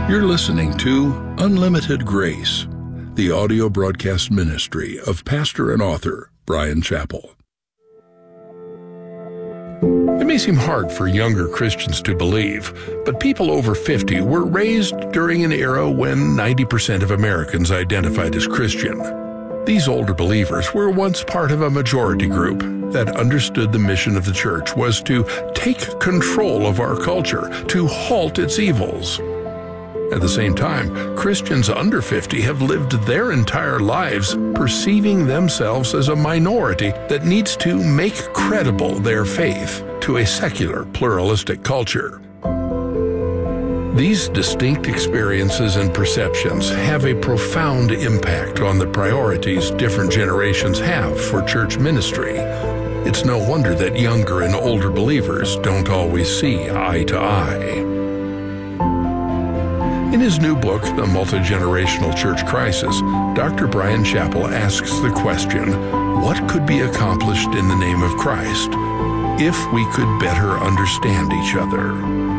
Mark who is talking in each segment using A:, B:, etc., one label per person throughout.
A: You're listening to Unlimited Grace, the audio broadcast ministry of pastor and author Bryan Chapell. It may seem hard for younger Christians to believe, but people over 50 were raised during an era when 90% of Americans identified as Christian. These older believers were once part of a majority group that understood the mission of the church was to take control of our culture, to halt its evils. At the same time, Christians under 50 have lived their entire lives perceiving themselves as a minority that needs to make credible their faith to a secular, pluralistic culture. These distinct experiences and perceptions have a profound impact on the priorities different generations have for church ministry. It's no wonder that younger and older believers don't always see eye to eye. In his new book, The Multi-Generational Church Crisis, Dr. Bryan Chapell asks the question, what could be accomplished in the name of Christ if we could better understand each other?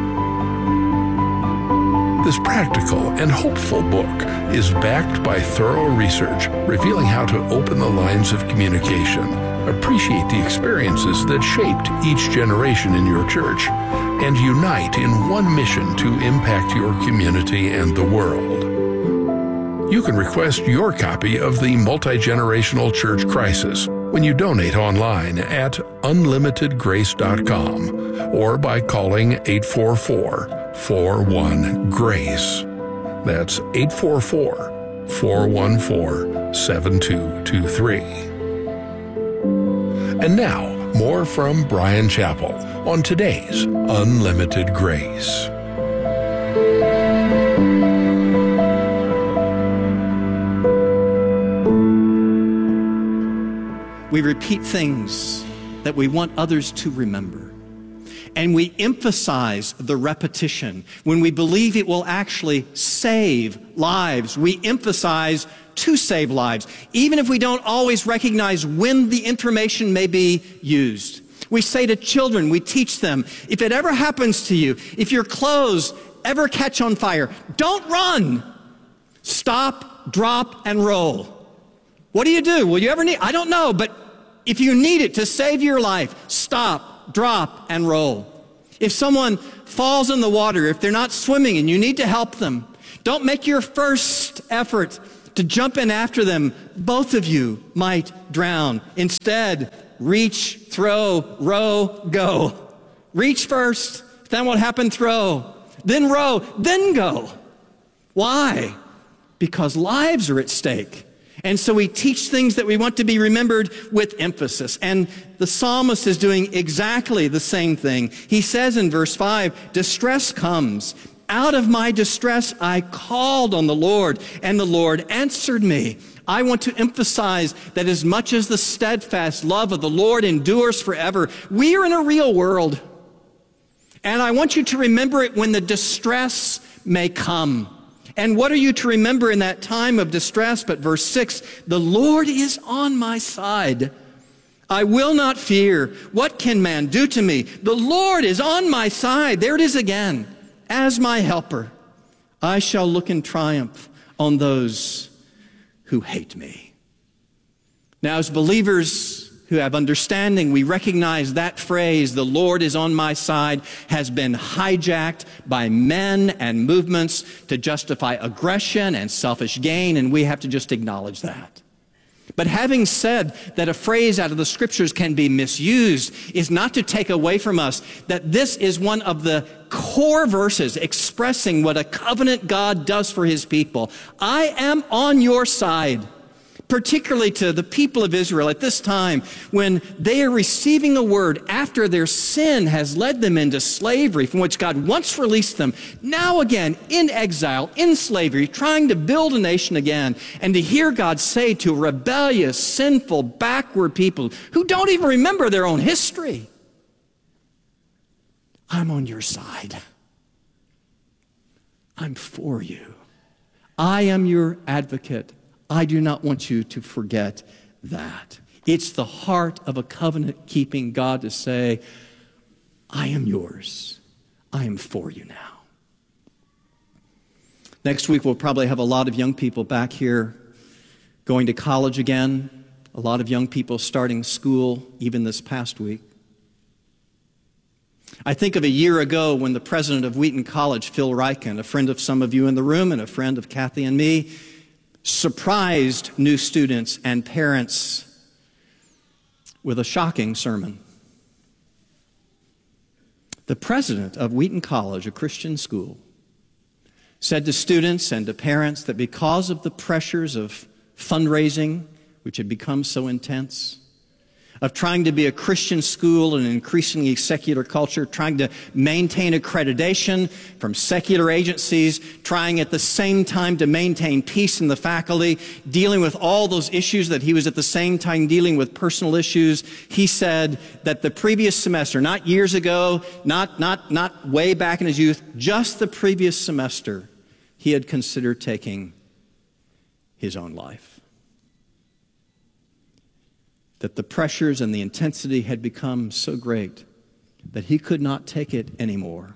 A: This practical and hopeful book is backed by thorough research, revealing how to open the lines of communication, appreciate the experiences that shaped each generation in your church, and unite in one mission to impact your community and the world. You can request your copy of the Multi-Generational Church Crisis when you donate online at unlimitedgrace.com or by calling 844-41-GRACE. That's 844-414-7223. And now, more from Bryan Chapell on today's Unlimited Grace.
B: We repeat things that we want others to remember. And we emphasize the repetition. When we believe it will actually save lives, we emphasize to save lives, even if we don't always recognize when the information may be used. We say to children, we teach them, if it ever happens to you, if your clothes ever catch on fire, don't run. Stop, drop, and roll. What do? Will you ever need? I don't know, but if you need it to save your life, stop, drop, and roll. If someone falls in the water, if they're not swimming and you need to help them, don't make your first effort to jump in after them. Both of you might drown. Instead, reach, throw, row, go. Reach first, then what happened? Throw, then row, then go. Why? Because lives are at stake. And so we teach things that we want to be remembered with emphasis. And the psalmist is doing exactly the same thing. He says in verse 5, distress comes. Out of my distress I called on the Lord, and the Lord answered me. I want to emphasize that as much as the steadfast love of the Lord endures forever, we are in a real world. And I want you to remember it when the distress may come. And what are you to remember in that time of distress? But verse 6, the Lord is on my side. I will not fear. What can man do to me? The Lord is on my side. There it is again. As my helper, I shall look in triumph on those who hate me. Now, as believers who have understanding, we recognize that phrase, the Lord is on my side, has been hijacked by men and movements to justify aggression and selfish gain, and we have to just acknowledge that. But having said that a phrase out of the scriptures can be misused is not to take away from us that this is one of the core verses expressing what a covenant God does for his people. I am on your side. Particularly to the people of Israel at this time when they are receiving a word after their sin has led them into slavery from which God once released them, now again in exile, in slavery, trying to build a nation again, and to hear God say to rebellious, sinful, backward people who don't even remember their own history, I'm on your side. I'm for you. I am your advocate. I do not want you to forget that. It's the heart of a covenant-keeping God to say, I am yours. I am for you now. Next week, we'll probably have a lot of young people back here going to college again, a lot of young people starting school even this past week. I think of a year ago when the president of Wheaton College, Phil Ryken, a friend of some of you in the room and a friend of Kathy and me, surprised new students and parents with a shocking sermon. The president of Wheaton College, a Christian school, said to students and to parents that because of the pressures of fundraising, which had become so intense, of trying to be a Christian school in an increasingly secular culture, trying to maintain accreditation from secular agencies, trying at the same time to maintain peace in the faculty, dealing with all those issues that he was at the same time dealing with personal issues. He said that the previous semester, not years ago, not way back in his youth, just the previous semester, he had considered taking his own life. That the pressures and the intensity had become so great that he could not take it anymore.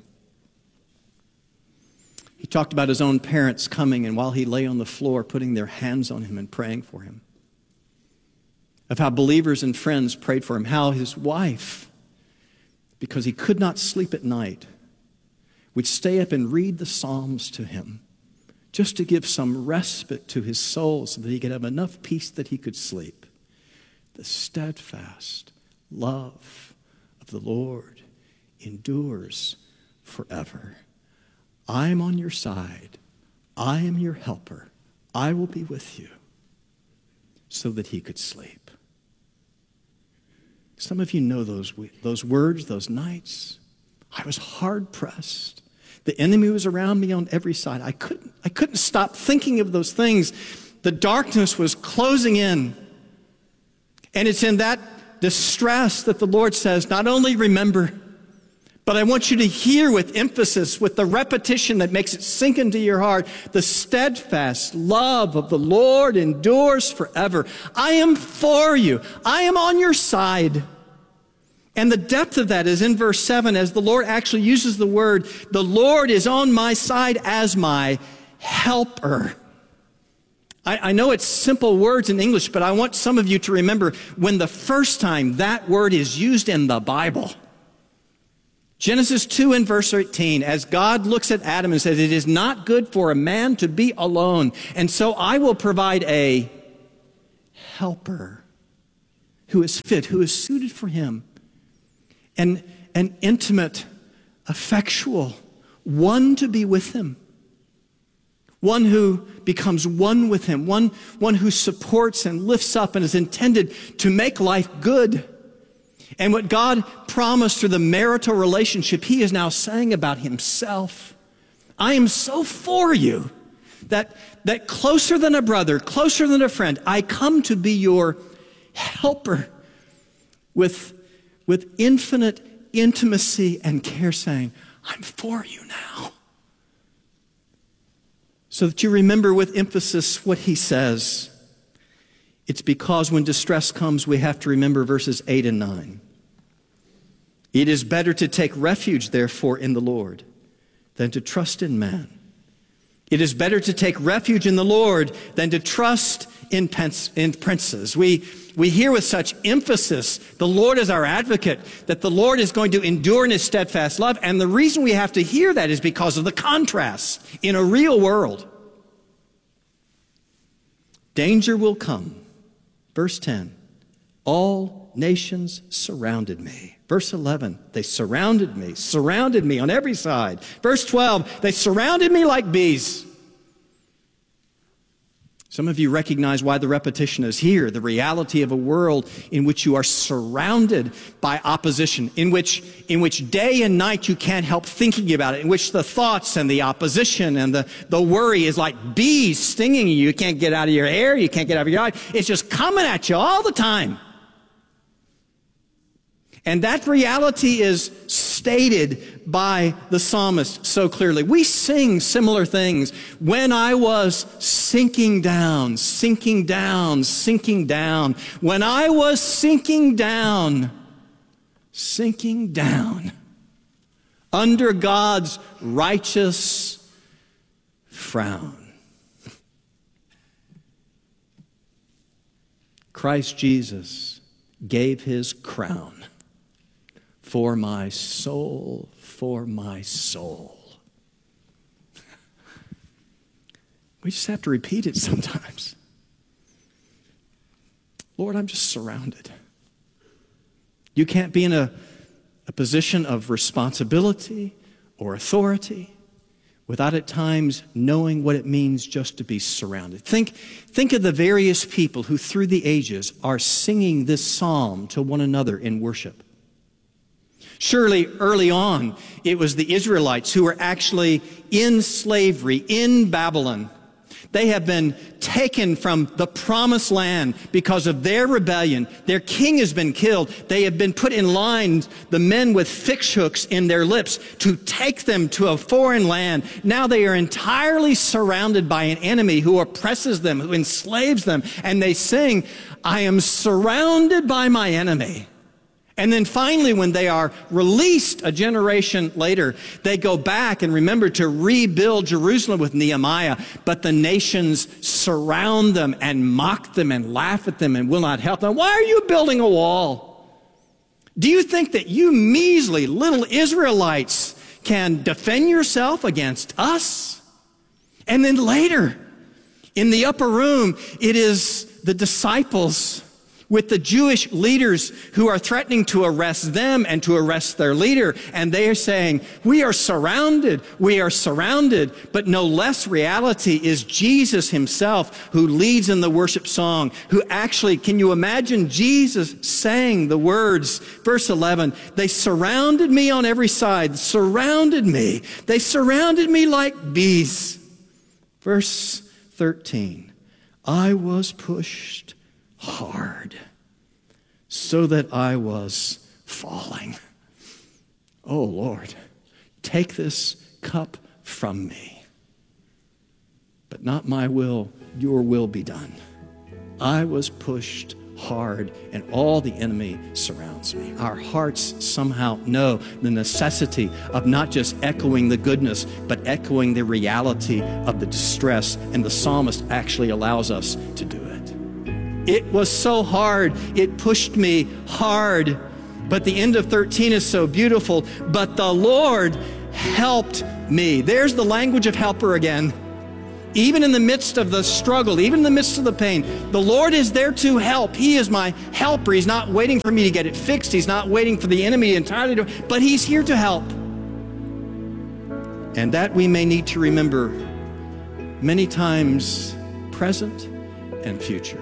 B: He talked about his own parents coming and while he lay on the floor, putting their hands on him and praying for him. Of how believers and friends prayed for him. How his wife, because he could not sleep at night, would stay up and read the Psalms to him just to give some respite to his soul so that he could have enough peace that he could sleep. The steadfast love of the Lord endures forever. I am on your side. I am your helper. I will be with you, so that he could sleep. Some of you know those words, those nights. I was hard pressed. The enemy was around me on every side. I couldn't stop thinking of those things. The darkness was closing in. And it's in that distress that the Lord says, not only remember, but I want you to hear with emphasis, with the repetition that makes it sink into your heart, the steadfast love of the Lord endures forever. I am for you. I am on your side. And the depth of that is in verse 7 as the Lord actually uses the word, the Lord is on my side as my helper. I know it's simple words in English, but I want some of you to remember when the first time that word is used in the Bible. Genesis 2 and verse 18, as God looks at Adam and says, it is not good for a man to be alone, and so I will provide a helper who is fit, who is suited for him, an intimate, effectual, one to be with him. One who becomes one with him, one who supports and lifts up and is intended to make life good. And what God promised through the marital relationship, he is now saying about himself. I am so for you that closer than a brother, closer than a friend, I come to be your helper with infinite intimacy and care, saying, I'm for you now. So that you remember with emphasis what he says. It's because when distress comes, we have to remember verses 8 and 9. It is better to take refuge, therefore, in the Lord than to trust in man. It is better to take refuge in the Lord than to trust in princes. We hear with such emphasis, the Lord is our advocate, that the Lord is going to endure in his steadfast love. And the reason we have to hear that is because of the contrast in a real world. Danger will come. Verse 10, all nations surrounded me. Verse 11, they surrounded me on every side. Verse 12, they surrounded me like bees. Some of you recognize why the repetition is here, the reality of a world in which you are surrounded by opposition, in which day and night you can't help thinking about it, in which the thoughts and the opposition and the worry is like bees stinging you. You can't get out of your hair, you can't get out of your eye. It's just coming at you all the time. And that reality is stated by the psalmist so clearly. We sing similar things. When I was sinking down. When I was sinking down under God's righteous crown. Christ Jesus gave his crown for my soul, for my soul. We just have to repeat it sometimes. Lord, I'm just surrounded. You can't be in a position of responsibility or authority without at times knowing what it means just to be surrounded. Think of the various people who through the ages are singing this psalm to one another in worship. Surely early on, it was the Israelites who were actually in slavery in Babylon. They have been taken from the promised land because of their rebellion. Their king has been killed. They have been put in line, the men with fish hooks in their lips, to take them to a foreign land. Now they are entirely surrounded by an enemy who oppresses them, who enslaves them. And they sing, I am surrounded by my enemy. And then finally, when they are released a generation later, they go back and remember to rebuild Jerusalem with Nehemiah. But the nations surround them and mock them and laugh at them and will not help them. Why are you building a wall? Do you think that you measly little Israelites can defend yourself against us? And then later, in the upper room, it is the disciples with the Jewish leaders who are threatening to arrest them and to arrest their leader. And they are saying, we are surrounded. But no less reality is Jesus himself, who leads in the worship song, who actually, can you imagine Jesus saying the words, verse 11, they surrounded me on every side, surrounded me. They surrounded me like bees. Verse 13, I was pushed hard so that I was falling. Oh Lord, take this cup from me, but not my will, your will be done. I was pushed hard and all the enemy surrounds me. Our hearts somehow know the necessity of not just echoing the goodness, but echoing the reality of the distress, and the psalmist actually allows us to do it. It was so hard, it pushed me hard. But the end of 13 is so beautiful. But the Lord helped me. There's the language of helper again. Even in the midst of the struggle, even in the midst of the pain, the Lord is there to help. He is my helper. He's not waiting for me to get it fixed. He's not waiting for the enemy entirely to, but he's here to help. And that we may need to remember many times, present and future.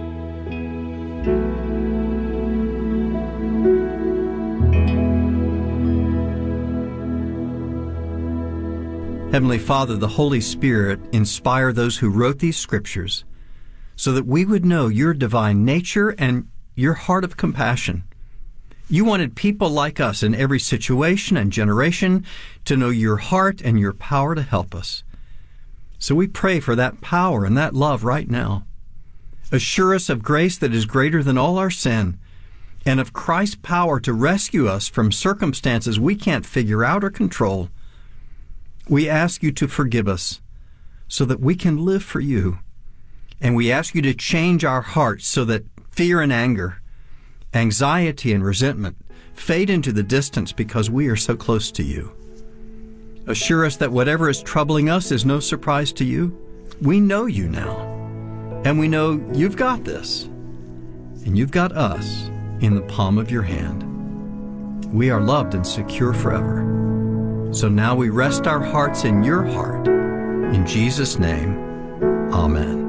C: Heavenly Father, the Holy Spirit inspire those who wrote these scriptures so that we would know your divine nature and your heart of compassion. You wanted people like us in every situation and generation to know your heart and your power to help us. So we pray for that power and that love right now. Assure us of grace that is greater than all our sin, and of Christ's power to rescue us from circumstances we can't figure out or control. We ask you to forgive us so that we can live for you. And we ask you to change our hearts so that fear and anger, anxiety and resentment fade into the distance because we are so close to you. Assure us that whatever is troubling us is no surprise to you. We know you now. And we know you've got this, and you've got us in the palm of your hand. We are loved and secure forever. So now we rest our hearts in your heart. In Jesus' name, amen.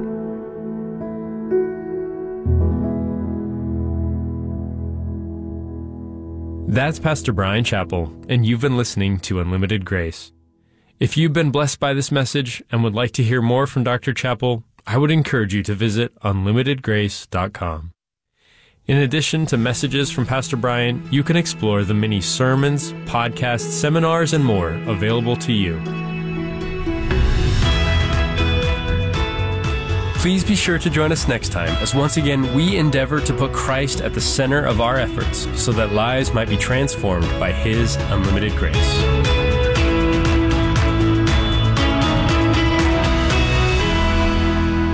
D: That's Pastor Bryan Chapell, and you've been listening to Unlimited Grace. If you've been blessed by this message and would like to hear more from Dr. Chapell, I would encourage you to visit unlimitedgrace.com. In addition to messages from Pastor Bryan, you can explore the many sermons, podcasts, seminars, and more available to you. Please be sure to join us next time as once again we endeavor to put Christ at the center of our efforts so that lives might be transformed by His unlimited grace.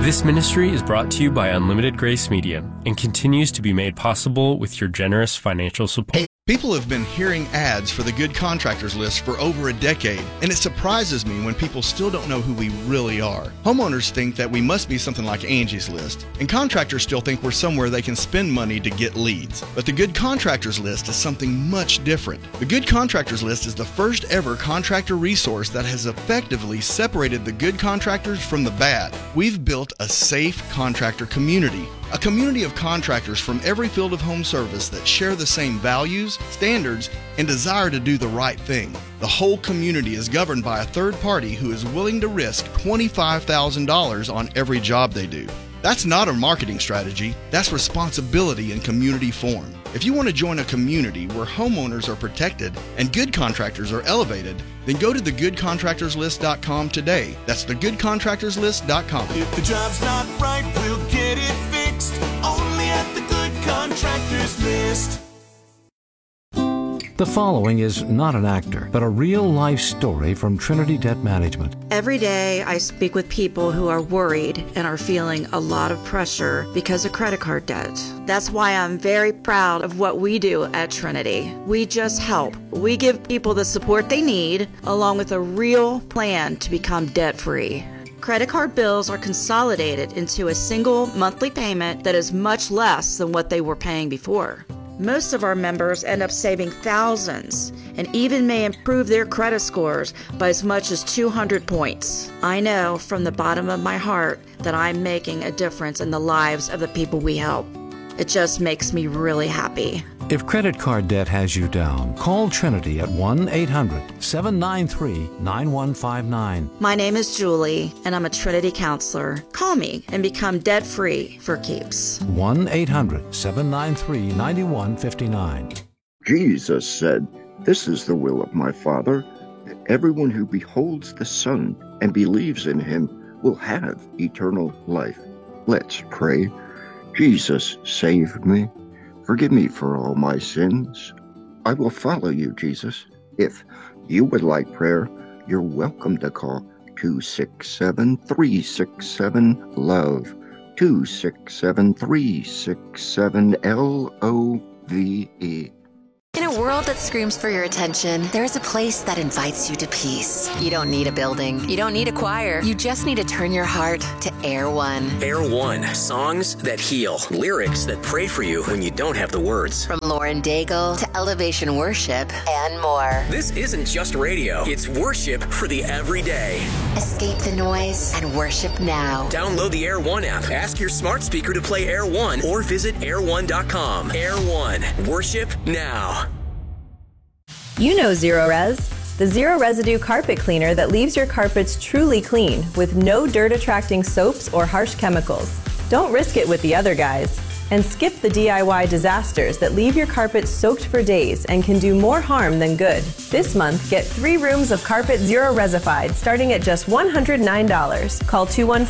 D: This ministry is brought to you by Unlimited Grace Media and continues to be made possible with your generous financial support.
E: People have been hearing ads for the Good Contractors List for over a decade, and it surprises me when people still don't know who we really are. Homeowners think that we must be something like Angie's List, and contractors still think we're somewhere they can spend money to get leads. But the Good Contractors List is something much different. The Good Contractors List is the first ever contractor resource that has effectively separated the good contractors from the bad. We've built a safe contractor community. A community of contractors from every field of home service that share the same values, standards, and desire to do the right thing. The whole community is governed by a third party who is willing to risk $25,000 on every job they do. That's not a marketing strategy, that's responsibility in community form. If you want to join a community where homeowners are protected and good contractors are elevated, then go to thegoodcontractorslist.com today. That's thegoodcontractorslist.com.
F: If the job's not right, we'll get it fixed. Only at the Good Contractors List.
G: The following is not an actor, but a real-life story from Trinity Debt Management.
H: Every day I speak with people who are worried and are feeling a lot of pressure because of credit card debt. That's why I'm very proud of what we do at Trinity. We just help. We give people the support they need, along with a real plan to become debt-free. Credit card bills are consolidated into a single monthly payment that is much less than what they were paying before. Most of our members end up saving thousands and even may improve their credit scores by as much as 200 points. I know from the bottom of my heart that I'm making a difference in the lives of the people we help. It just makes me really happy.
G: If credit card debt has you down, call Trinity at 1-800-793-9159.
H: My name is Julie, and I'm a Trinity counselor. Call me and become debt-free for keeps.
G: 1-800-793-9159.
I: Jesus said, "This is the will of my Father, that everyone who beholds the Son and believes in him will have eternal life." Let's pray. Jesus, save me. Forgive me for all my sins. I will follow you, Jesus. If you would like prayer, you're welcome to call 267-367-LOVE, 267-367-LOVE.
J: In a world that screams for your attention, there's a place that invites you to peace. You don't need a building. You don't need a choir. You just need to turn your heart to Air One.
K: Air One. Songs that heal. Lyrics that pray for you when you don't have the words.
J: From Lauren Daigle to Elevation Worship and more.
K: This isn't just radio. It's worship for the everyday.
J: Escape the noise and worship now.
K: Download the Air One app. Ask your smart speaker to play Air One or visit air1.com. Air One. Worship now.
L: You know Zero Res, the zero residue carpet cleaner that leaves your carpets truly clean with no dirt-attracting soaps or harsh chemicals. Don't risk it with the other guys. And skip the DIY disasters that leave your carpet soaked for days and can do more harm than good. This month, get 3 rooms of carpet zero resified starting at just $109. Call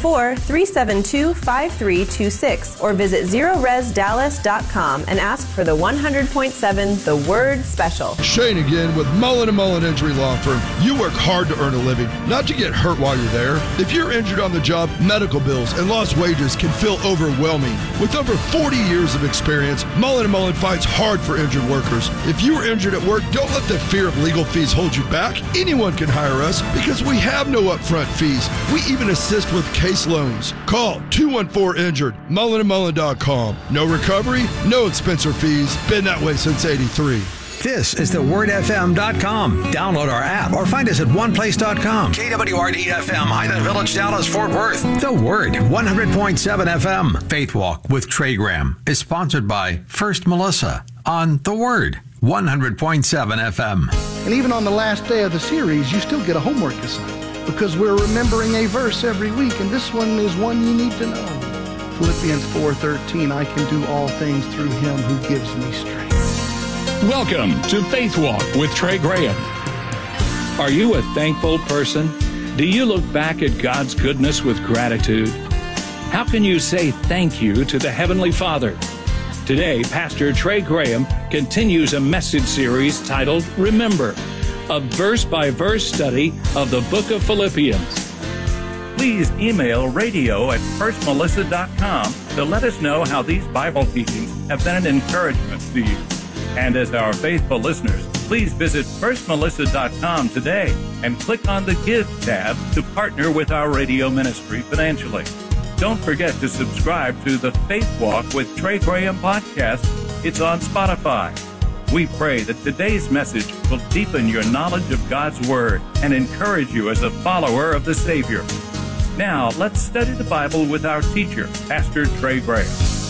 L: 214-372-5326 or visit ZeroResDallas.com and ask for the 100.7 The Word Special.
M: Shane again with Mullen & Mullen Injury Law Firm. You work hard to earn a living, not to get hurt while you're there. If you're injured on the job, medical bills and lost wages can feel overwhelming. With over 40 years of experience, Mullen & Mullen fights hard for injured workers. If you are injured at work, don't let the fear of legal fees hold you back. Anyone can hire us because we have no upfront fees. We even assist with case loans. Call 214-INJURED, mullenandmullen.com. No recovery, no expense or fees. Been that way since '83.
N: This is thewordfm.com. Download our app or find us at oneplace.com. KWRD-FM, Highland Village, Dallas, Fort Worth. The Word, 100.7 FM. Faith Walk with Trey Graham is sponsored by First Melissa on The Word, 100.7 FM.
O: And even on the last day of the series, you still get a homework assignment because we're remembering a verse every week, and this one is one you need to know. Philippians 4:13, I can do all things through him who gives me strength.
P: Welcome to Faith Walk with Trey Graham. Are you a thankful person? Do you look back at God's goodness with gratitude? How can you say thank you to the Heavenly Father? Today, Pastor Trey Graham continues a message series titled Remember, a verse-by-verse study of the book of Philippians. please email radio@firstmelissa.com to let us know how these Bible teachings have been an encouragement to you. And as our faithful listeners, please visit firstmelissa.com today and click on the Give tab to partner with our radio ministry financially. Don't forget to subscribe to the Faith Walk with Trey Graham podcast. It's on Spotify. We pray that today's message will deepen your knowledge of God's Word and encourage you as a follower of the Savior. Now, let's study the Bible with our teacher, Pastor Trey Graham.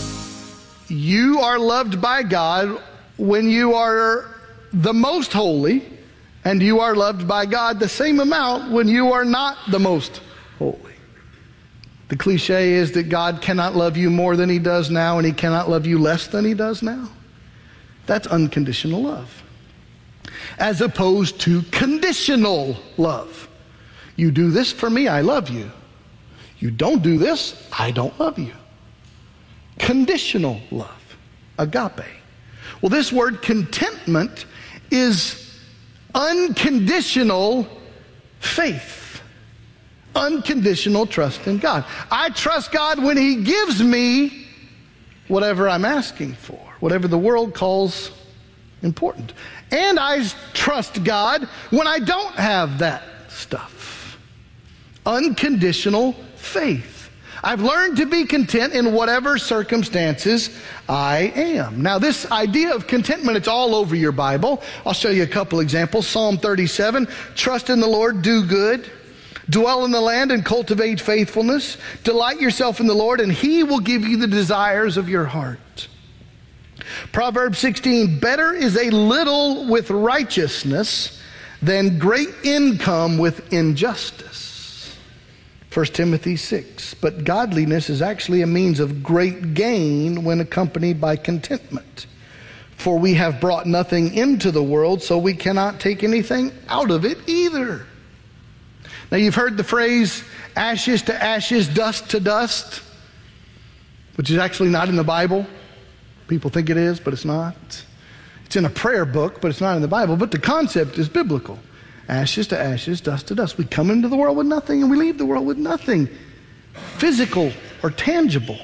O: You are loved by God when you are the most holy, and you are loved by God the same amount when you are not the most holy. The cliche is that God cannot love you more than he does now, and he cannot love you less than he does now. That's unconditional love, as opposed to conditional love. You do this for me, I love you. You don't do this, I don't love you. Conditional love, agape. Well, this word contentment is unconditional faith. Unconditional trust in God. I trust God when he gives me whatever I'm asking for, whatever the world calls important. And I trust God when I don't have that stuff. Unconditional faith. I've learned to be content in whatever circumstances I am. Now, this idea of contentment, it's all over your Bible. I'll show you a couple examples. Psalm 37, trust in the Lord, do good. Dwell in the land and cultivate faithfulness. Delight yourself in the Lord, and he will give you the desires of your heart. Proverbs 16, better is a little with righteousness than great income with injustice. 1 Timothy 6, but godliness is actually a means of great gain when accompanied by contentment. For we have brought nothing into the world, so we cannot take anything out of it either. Now, you've heard the phrase, ashes to ashes, dust to dust, which is actually not in the Bible. People think it is, but it's not. It's in a prayer book, but it's not in the Bible. But the concept is biblical. Ashes to ashes, dust to dust. We come into the world with nothing, and we leave the world with nothing physical or tangible.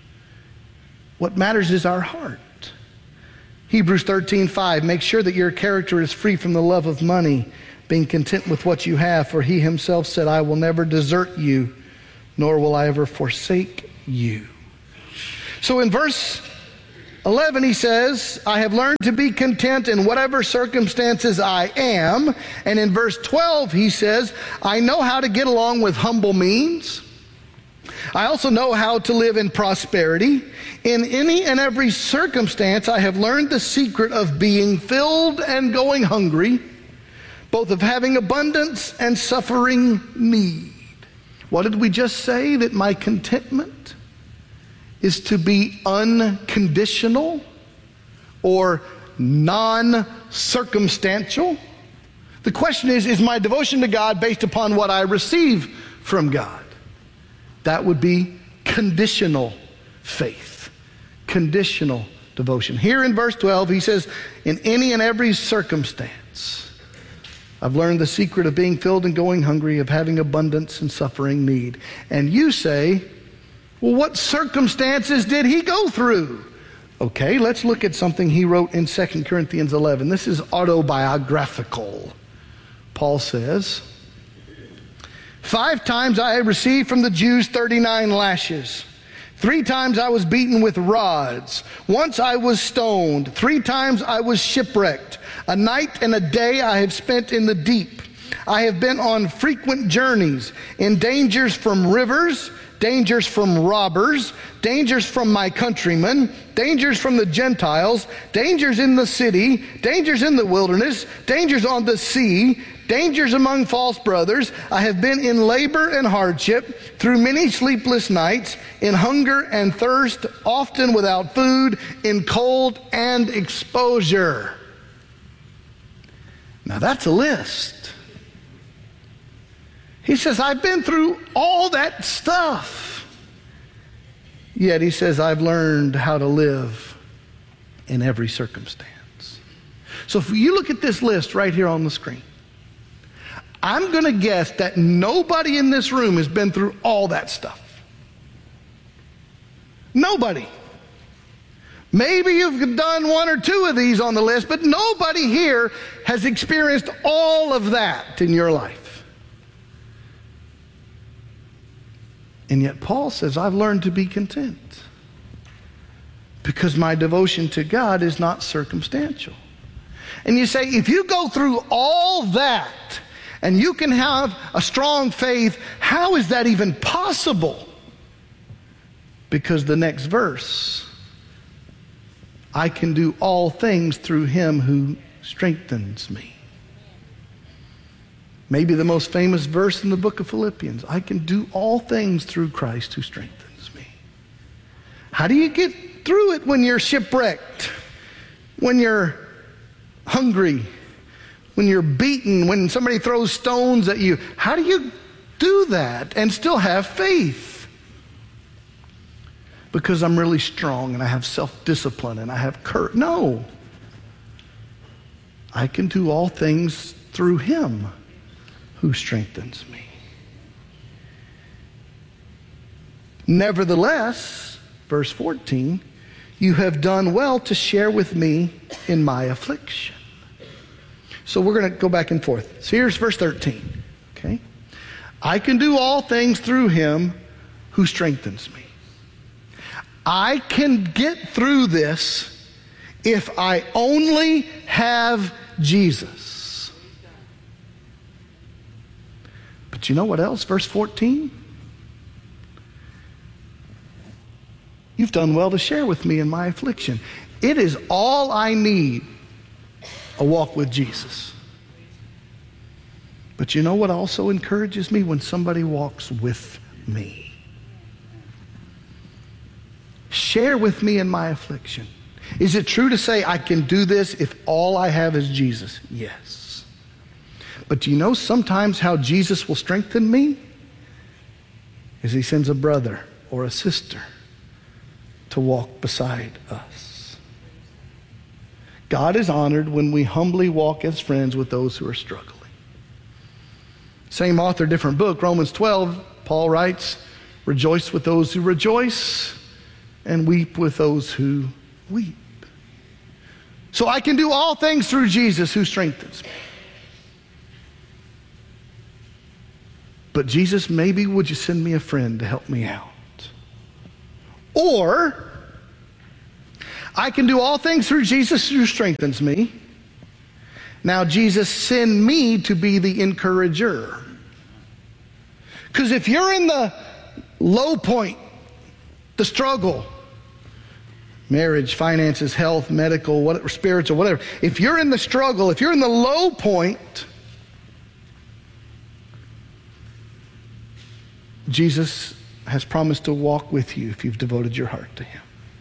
O: What matters is our heart. Hebrews 13:5, make sure that your character is free from the love of money, being content with what you have, for he himself said, I will never desert you, nor will I ever forsake you. So in verse 11 he says, I have learned to be content in whatever circumstances I am. And in verse 12 he says, I know how to get along with humble means. I also know how to live in prosperity. In any and every circumstance I have learned the secret of being filled and going hungry, both of having abundance and suffering need. What did we just say? That my contentment is to be unconditional or non-circumstantial. The question is my devotion to God based upon what I receive from God? That would be conditional faith, conditional devotion. Here in verse 12 he says, in any and every circumstance, I've learned the secret of being filled and going hungry, of having abundance and suffering need. And you say, well, what circumstances did he go through? Okay, let's look at something he wrote in 2 Corinthians 11. This is autobiographical. Paul says, 5 times I have received from the Jews 39 lashes. 3 times I was beaten with rods. Once I was stoned. 3 times I was shipwrecked. A night and a day I have spent in the deep. I have been on frequent journeys, in dangers from rivers, dangers from robbers, dangers from my countrymen, dangers from the Gentiles, dangers in the city, dangers in the wilderness, dangers on the sea, dangers among false brothers. I have been in labor and hardship, through many sleepless nights, in hunger and thirst, often without food, in cold and exposure. Now that's a list. He says, I've been through all that stuff. Yet he says, I've learned how to live in every circumstance. So if you look at this list right here on the screen, I'm going to guess that nobody in this room has been through all that stuff. Nobody. Maybe you've done one or two of these on the list, but nobody here has experienced all of that in your life. And yet Paul says, I've learned to be content because my devotion to God is not circumstantial. And you say, if you go through all that and you can have a strong faith, how is that even possible? Because the next verse, I can do all things through him who strengthens me. Maybe the most famous verse in the book of Philippians. I can do all things through Christ who strengthens me. How do you get through it when you're shipwrecked? When you're hungry? When you're beaten? When somebody throws stones at you? How do you do that and still have faith? Because I'm really strong and I have self-discipline and I have courage. No. I can do all things through him who strengthens me. Nevertheless, verse 14, you have done well to share with me in my affliction. So we're going to go back and forth. So here's verse 13. Okay? I can do all things through him who strengthens me. I can get through this if I only have Jesus. But you know what else? Verse 14. You've done well to share with me in my affliction. It is all I need, a walk with Jesus. But you know what also encourages me? When somebody walks with me. Share with me in my affliction. Is it true to say I can do this if all I have is Jesus? Yes. But do you know sometimes how Jesus will strengthen me? Is he sends a brother or a sister to walk beside us. God is honored when we humbly walk as friends with those who are struggling. Same author, different book, Romans 12, Paul writes, rejoice with those who rejoice and weep with those who weep. So I can do all things through Jesus who strengthens me. But Jesus, maybe would you send me a friend to help me out? Or, I can do all things through Jesus who strengthens me. Now, Jesus, send me to be the encourager. Because if you're in the low point, the struggle, marriage, finances, health, medical, whatever, spiritual, whatever. If you're in the struggle, if you're in the low point, Jesus has promised to walk with you if you've devoted your heart to him.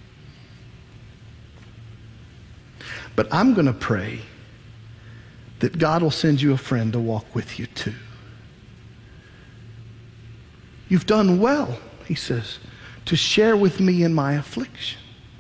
O: But I'm going to pray that God will send you a friend to walk with you too. You've done well, he says, to share with me in my affliction.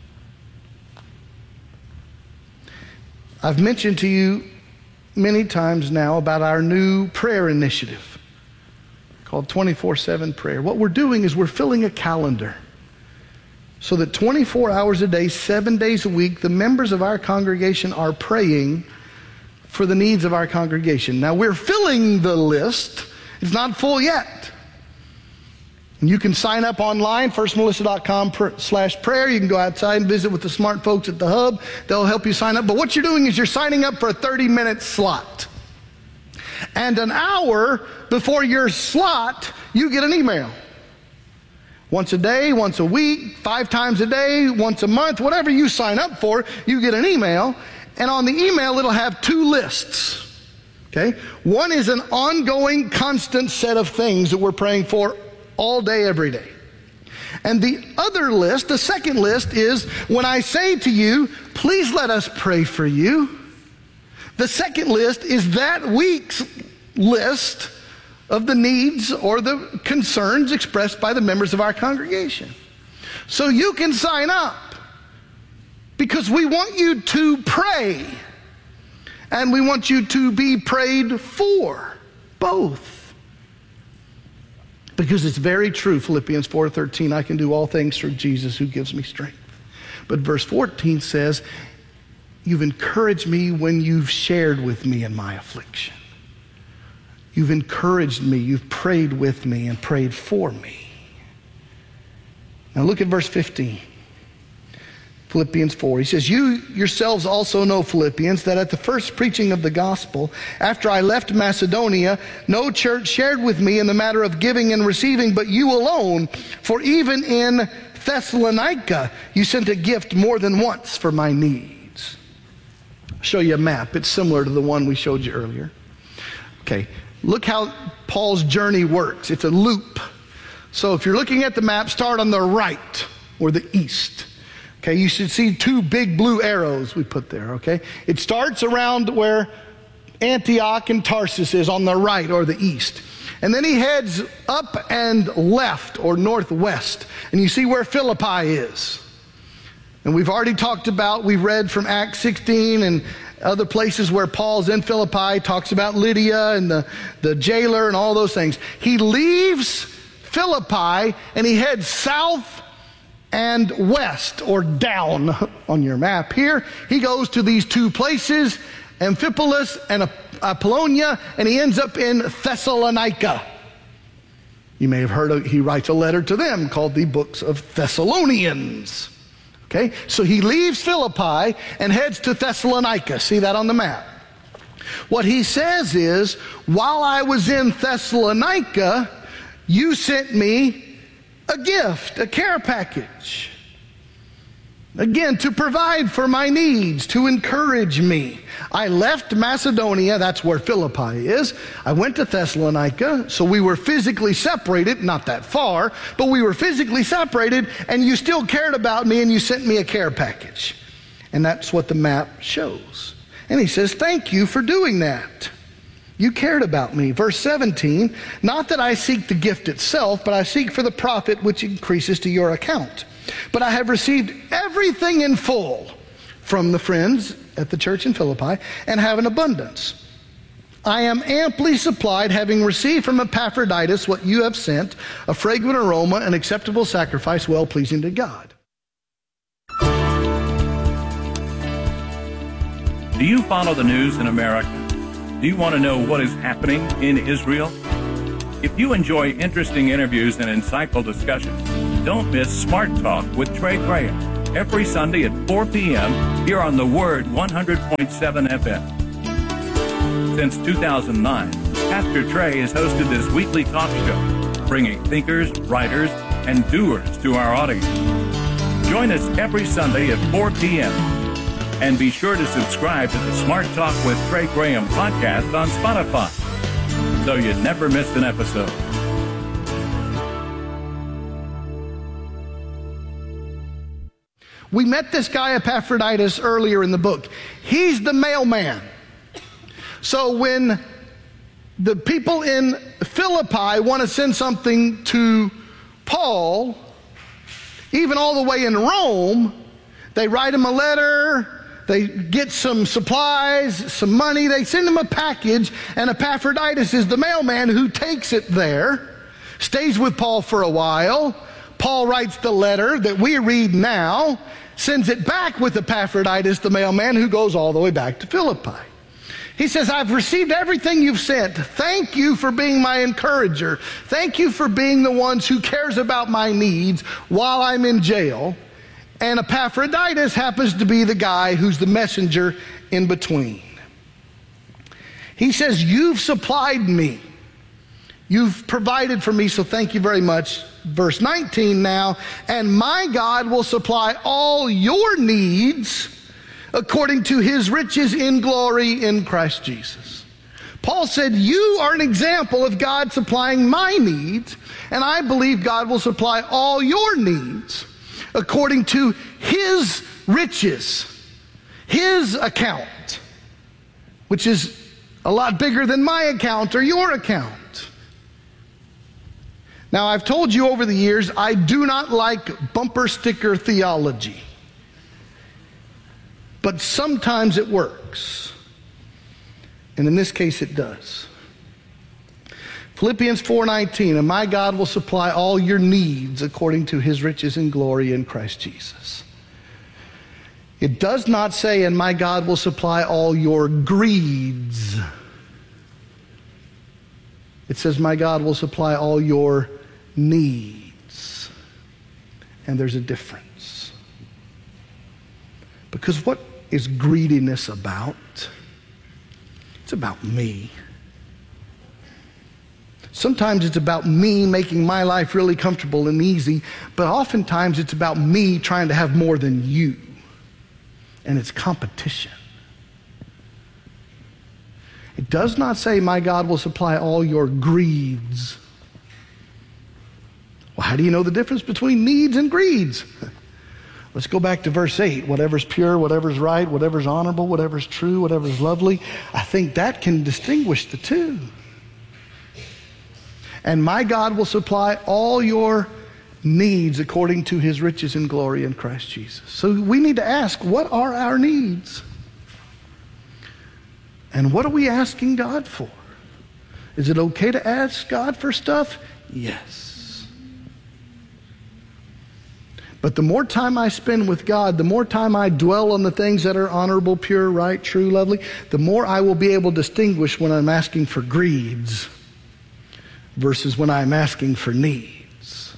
O: I've mentioned to you many times now about our new prayer initiative called 24/7 Prayer. What we're doing is we're filling a calendar so that 24 hours a day, 7 days a week, the members of our congregation are praying for the needs of our congregation. Now we're filling the list. It's not full yet. And you can sign up online, firstmelissa.com/prayer. You can go outside and visit with the smart folks at the hub. They'll help you sign up. But what you're doing is you're signing up for a 30-minute slot. And an hour before your slot, you get an email. Once a day, once a week, 5 times a day, once a month, whatever you sign up for, you get an email. And on the email, it'll have 2 lists. Okay? One is an ongoing, constant set of things that we're praying for all day, every day. And the other list, the second list, is when I say to you, please let us pray for you. The second list is that week's list of the needs or the concerns expressed by the members of our congregation. So you can sign up because we want you to pray and we want you to be prayed for. both. Because it's very true, Philippians 4:13, I can do all things through Jesus who gives me strength. But verse 14 says, you've encouraged me when you've shared with me in my affliction. You've encouraged me, you've prayed with me and prayed for me. Now look at verse 15. Philippians 4. He says, you yourselves also know, Philippians, that at the first preaching of the gospel, after I left Macedonia, no church shared with me in the matter of giving and receiving, but you alone. For even in Thessalonica, you sent a gift more than once for my needs. I'll show you a map. It's similar to the one we showed you earlier. Okay, look how Paul's journey works. It's a loop. So if you're looking at the map, start on the right or the east. Okay, you should see two big blue arrows we put there, okay? It starts around where Antioch and Tarsus is on the right or the east. And then he heads up and left or northwest. And you see where Philippi is. And we've already talked about, we've read from Acts 16 and other places where Paul's in Philippi, talks about Lydia and the jailer and all those things. He leaves Philippi and he heads south and west, or down on your map here. He goes to these two places, Amphipolis and Apollonia, and he ends up in Thessalonica. You may have heard he writes a letter to them called the Books of Thessalonians. Okay, so he leaves Philippi and heads to Thessalonica. See that on the map? What he says is, while I was in Thessalonica, you sent me a gift, a care package. Again, to provide for my needs, to encourage me. I left Macedonia, that's where Philippi is. I went to Thessalonica, so we were physically separated, not that far, but we were physically separated, and you still cared about me and you sent me a care package. And that's what the map shows. And he says, thank you for doing that. You cared about me. Verse 17, not that I seek the gift itself, but I seek for the profit which increases to your account. But I have received everything in full from the friends at the church in Philippi and have an abundance. I am amply supplied, having received from Epaphroditus what you have sent, a fragrant aroma, an acceptable sacrifice, well-pleasing to God.
P: Do you follow the news in America? Do you want to know what is happening in Israel? If you enjoy interesting interviews and insightful discussions, don't miss Smart Talk with Trey Graham every Sunday at 4 p.m. here on The Word 100.7 FM. Since 2009, Pastor Trey has hosted this weekly talk show, bringing thinkers, writers, and doers to our audience. Join us every Sunday at 4 p.m. And be sure to subscribe to the Smart Talk with Trey Graham podcast on Spotify, so you never miss an episode.
O: We met this guy Epaphroditus earlier in the book. He's the mailman. So when the people in Philippi want to send something to Paul, even all the way in Rome, they write him a letter. They get some supplies, some money. They send him a package, and Epaphroditus is the mailman who takes it there, stays with Paul for a while. Paul writes the letter that we read now, sends it back with Epaphroditus, the mailman, who goes all the way back to Philippi. He says, I've received everything you've sent. Thank you for being my encourager. Thank you for being the ones who cares about my needs while I'm in jail. And Epaphroditus happens to be the guy who's the messenger in between. He says, you've supplied me. You've provided for me, so thank you very much. Verse 19 now, and my God will supply all your needs according to his riches in glory in Christ Jesus. Paul said, you are an example of God supplying my needs, and I believe God will supply all your needs according to his riches, his account, which is a lot bigger than my account or your account. Now, I've told you over the years, I do not like bumper sticker theology. But sometimes it works. And in this case, it does. Philippians 4:19, and my God will supply all your needs according to his riches and glory in Christ Jesus. It does not say, and my God will supply all your greeds. It says, my God will supply all your needs. And there's a difference. Because what is greediness about? It's about me. Sometimes it's about me making my life really comfortable and easy, but oftentimes it's about me trying to have more than you. And it's competition. It does not say, my God will supply all your greeds. Well, how do you know the difference between needs and greeds? Let's go back to verse 8. Whatever's pure, whatever's right, whatever's honorable, whatever's true, whatever's lovely. I think that can distinguish the two. And my God will supply all your needs according to his riches and glory in Christ Jesus. So we need to ask, what are our needs? And what are we asking God for? Is it okay to ask God for stuff? Yes. But the more time I spend with God, the more time I dwell on the things that are honorable, pure, right, true, lovely, the more I will be able to distinguish when I'm asking for greeds versus when I'm asking for needs.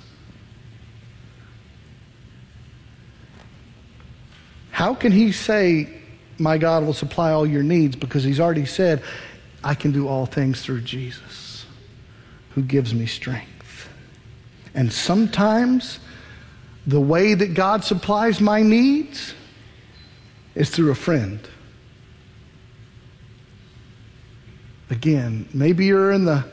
O: How can he say, my God will supply all your needs? Because he's already said, I can do all things through Jesus, who gives me strength. And sometimes the way that God supplies my needs is through a friend. Again, maybe you're in the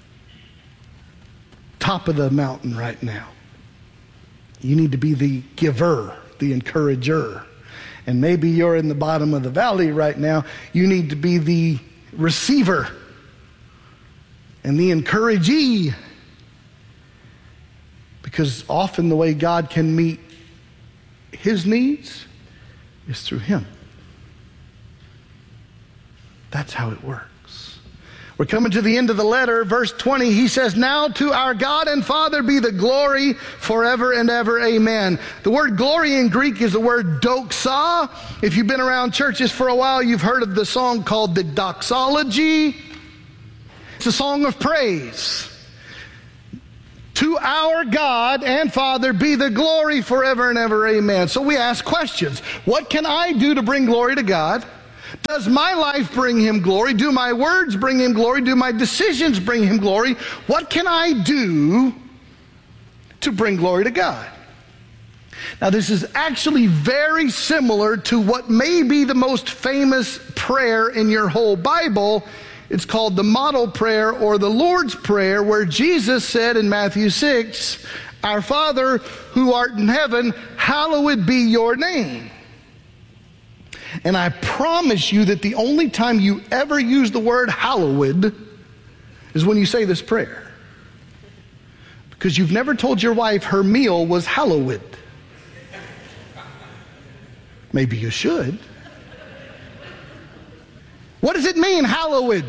O: top of the mountain right now. You need to be the giver, the encourager. And maybe you're in the bottom of the valley right now. You need to be the receiver and the encouragee. Because often the way God can meet his needs is through him. That's how it works. We're coming to the end of the letter. Verse 20, he says, now to our God and Father be the glory forever and ever. Amen. The word glory in Greek is the word doxa. If you've been around churches for a while, you've heard of the song called the doxology. It's a song of praise. To our God and Father be the glory forever and ever. Amen. So we ask questions. What can I do to bring glory to God? Does my life bring him glory? Do my words bring him glory? Do my decisions bring him glory? What can I do to bring glory to God? Now, this is actually very similar to what may be the most famous prayer in your whole Bible. It's called the model prayer or the Lord's Prayer, where Jesus said in Matthew 6, our Father who art in heaven, hallowed be your name. And I promise you that the only time you ever use the word hallowed is when you say this prayer. Because you've never told your wife her meal was hallowed. Maybe you should. What does it mean, hallowed?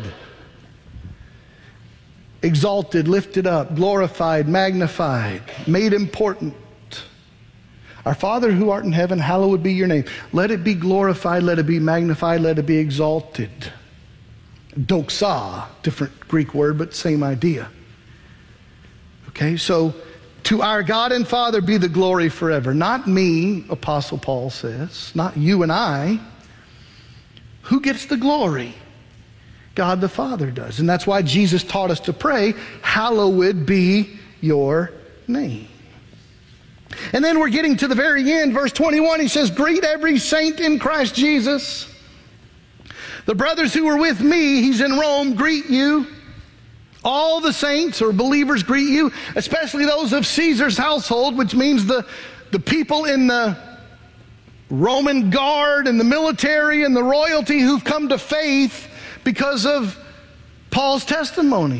O: Exalted, lifted up, glorified, magnified, made important. Our Father who art in heaven, hallowed be your name. Let it be glorified, let it be magnified, let it be exalted. Doxa, different Greek word, but same idea. Okay, so to our God and Father be the glory forever. Not me, Apostle Paul says, not you and I. Who gets the glory? God the Father does. And that's why Jesus taught us to pray, hallowed be your name. And then we're getting to the very end, verse 21, he says, greet every saint in Christ Jesus. The brothers who are with me, he's in Rome, greet you. All the saints or believers greet you, especially those of Caesar's household, which means the people in the Roman guard and the military and the royalty who've come to faith because of Paul's testimony.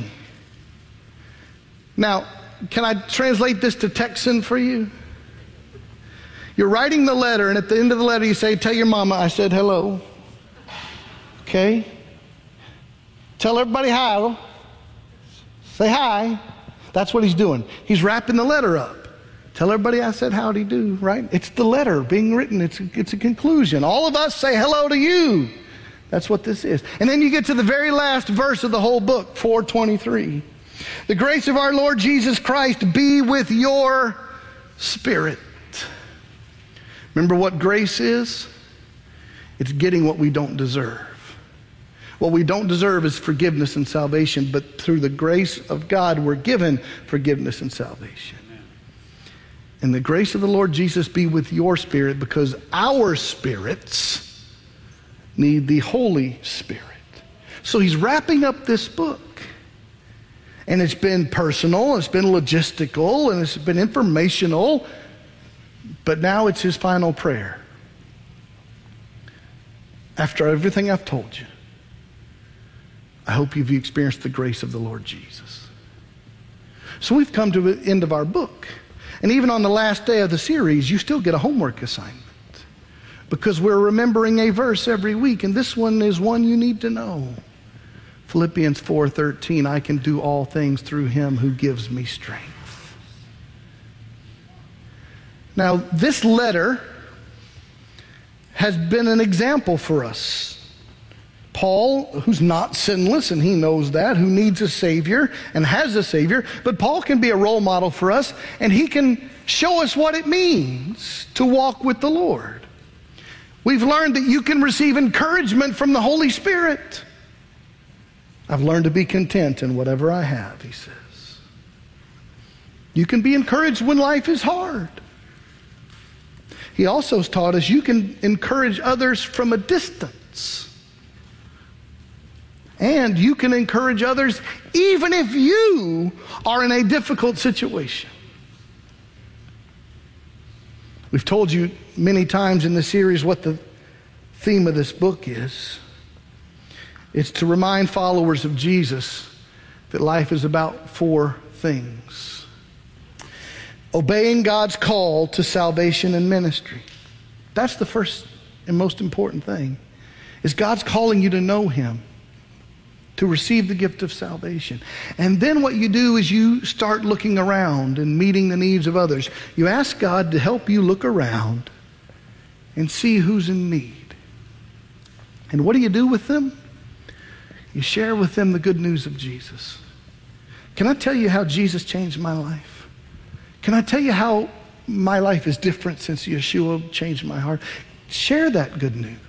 O: Now, can I translate this to Texan for you? You're writing the letter, and at the end of the letter you say, tell your mama I said hello. Okay? Tell everybody hi. Say hi. That's what he's doing. He's wrapping the letter up. Tell everybody I said howdy do, right? It's the letter being written. It's a conclusion. All of us say hello to you. That's what this is. And then you get to the very last verse of the whole book, 4:23. The grace of our Lord Jesus Christ be with your spirit. Remember what grace is? It's getting what we don't deserve. What we don't deserve is forgiveness and salvation, but through the grace of God, we're given forgiveness and salvation. And the grace of the Lord Jesus be with your spirit, because our spirits need the Holy Spirit. So he's wrapping up this book. And it's been personal, it's been logistical, and it's been informational, but now it's his final prayer. After everything I've told you, I hope you've experienced the grace of the Lord Jesus. So we've come to the end of our book. And even on the last day of the series, you still get a homework assignment, because we're remembering a verse every week, and this one is one you need to know. Philippians 4:13, I can do all things through him who gives me strength. Now, this letter has been an example for us. Paul, who's not sinless, and he knows that, who needs a Savior and has a Savior, but Paul can be a role model for us, and he can show us what it means to walk with the Lord. We've learned that you can receive encouragement from the Holy Spirit. I've learned to be content in whatever I have, he says. You can be encouraged when life is hard. He also has taught us you can encourage others from a distance. And you can encourage others even if you are in a difficult situation. We've told you many times in the series what the theme of this book is. It's to remind followers of Jesus that life is about 4 things. Obeying God's call to salvation and ministry. That's the first and most important thing. Is God's calling you to know him, to receive the gift of salvation. And then what you do is you start looking around and meeting the needs of others. You ask God to help you look around and see who's in need. And what do you do with them? You share with them the good news of Jesus. Can I tell you how Jesus changed my life? Can I tell you how my life is different since Yeshua changed my heart? Share that good news.